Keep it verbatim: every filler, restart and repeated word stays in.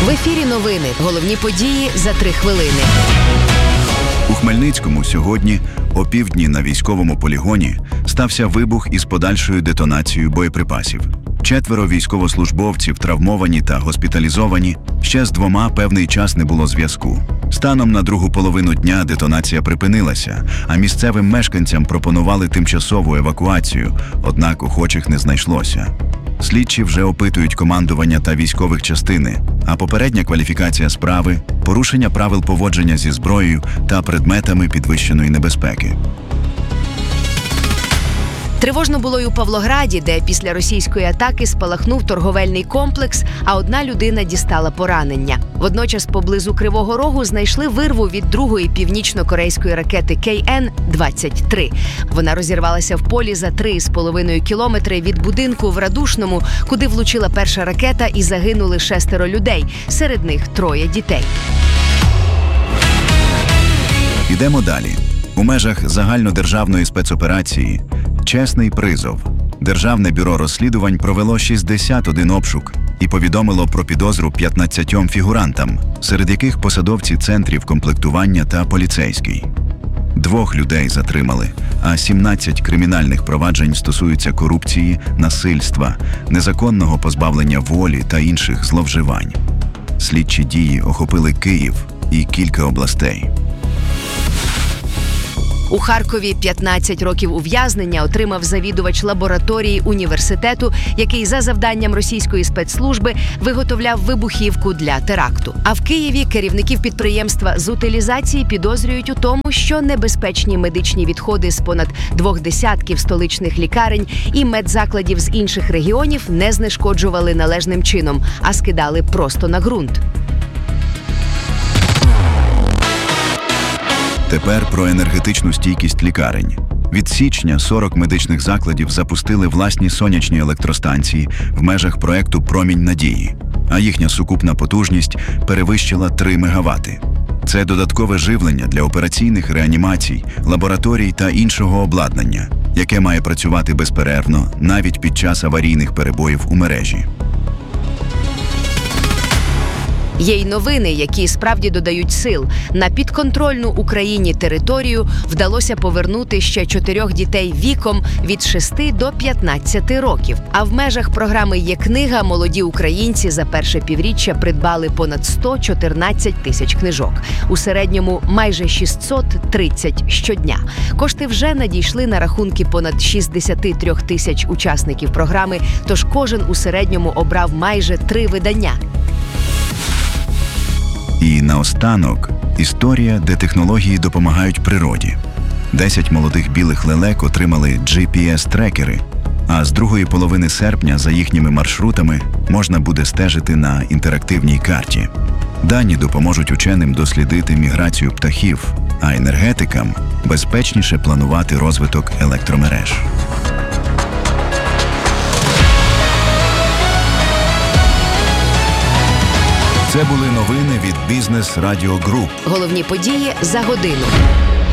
В ефірі новини. Головні події за три хвилини. У Хмельницькому сьогодні, опівдні на військовому полігоні, стався вибух із подальшою детонацією боєприпасів. Четверо військовослужбовців травмовані та госпіталізовані, ще з двома певний час не було зв'язку. Станом на другу половину дня детонація припинилася, а місцевим мешканцям пропонували тимчасову евакуацію, однак охочих не знайшлося. Слідчі вже опитують командування та військових частини, а попередня кваліфікація справи – порушення правил поводження зі зброєю та предметами підвищеної небезпеки. Тривожно було й у Павлограді, де після російської атаки спалахнув торговельний комплекс, а одна людина дістала поранення. Водночас поблизу Кривого Рогу знайшли вирву від другої північно-корейської ракети Кей Ен двадцять три. Вона розірвалася в полі за три з половиною кілометри від будинку в Радушному, куди влучила перша ракета і загинули шестеро людей, серед них троє дітей. Ідемо далі. У межах загальнодержавної спецоперації «Чесний призов» Державне бюро розслідувань провело шістдесят один обшук і повідомило про підозру п'ятнадцятьом фігурантам, серед яких посадовці центрів комплектування та поліцейський. Двох людей затримали, а сімнадцять кримінальних проваджень стосуються корупції, насильства, незаконного позбавлення волі та інших зловживань. Слідчі дії охопили Київ і кілька областей. У Харкові п'ятнадцять років ув'язнення отримав завідувач лабораторії університету, який за завданням російської спецслужби виготовляв вибухівку для теракту. А в Києві керівників підприємства з утилізації підозрюють у тому, що небезпечні медичні відходи з понад двох десятків столичних лікарень і медзакладів з інших регіонів не знешкоджували належним чином, а скидали просто на ґрунт. Тепер про енергетичну стійкість лікарень. Від січня сорок медичних закладів запустили власні сонячні електростанції в межах проекту «Промінь надії», а їхня сукупна потужність перевищила три мегавати. Це додаткове живлення для операційних реанімацій, лабораторій та іншого обладнання, яке має працювати безперервно навіть під час аварійних перебоїв у мережі. Є й новини, які справді додають сил. На підконтрольну Україні територію вдалося повернути ще чотирьох дітей віком від шести до п'ятнадцяти років. А в межах програми «Є книга» молоді українці за перше півріччя придбали понад сто чотирнадцять тисяч книжок. У середньому майже шістсот тридцять щодня. Кошти вже надійшли на рахунки понад шістдесят три тисяч учасників програми, тож кожен у середньому обрав майже три видання. І наостанок – історія, де технології допомагають природі. Десять молодих білих лелек отримали джі пі ес-трекери, а з другої половини серпня за їхніми маршрутами можна буде стежити на інтерактивній карті. Дані допоможуть ученим дослідити міграцію птахів, а енергетикам – безпечніше планувати розвиток електромереж. Це були новини від Бізнес Радіо Груп. Головні події за годину.